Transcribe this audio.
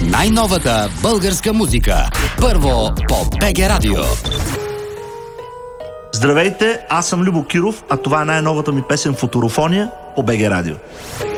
Най-новата българска музика. Първо по БГ Радио. Здравейте, аз съм Любо Киров, а това е най-новата ми песен "Футурофония" по БГ Радио.